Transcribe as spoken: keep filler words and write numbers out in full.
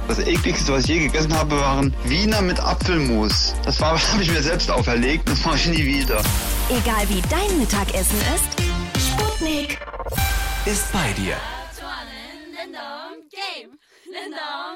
Das ekligste, was ich je gegessen habe, waren Wiener mit Apfelmus. Das war, habe ich mir selbst auferlegt, das mache ich nie wieder. Egal wie dein Mittagessen ist, Sputnik ist bei dir. Game.